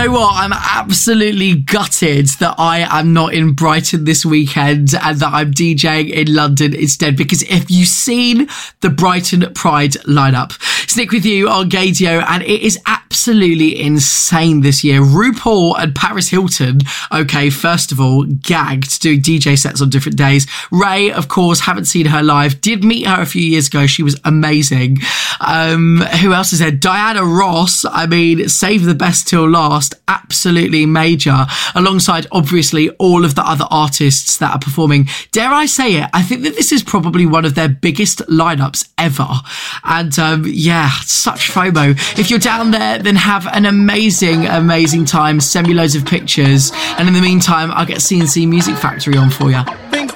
know what? I'm absolutely gutted that I am not in Brighton this weekend and that I'm DJing in London instead, because if you've seen the Brighton Pride lineup, Snick with you on Gaydio, and it is absolutely insane this year. RuPaul and Paris Hilton, okay, first of all, gagged doing DJ sets on different days. Ray, of course, haven't seen her live. Did meet her a few years ago. She was amazing. Who else is there? Diana Ross. I mean, save the best till last. Absolutely major. Alongside, obviously, all of the other artists that are performing. Dare I say it? I think that this is probably one of their biggest lineups ever. And yeah, such FOMO. If you're down there, then have an amazing, amazing time. Send me loads of pictures. And in the meantime, I'll get CNC Music Factory on for you.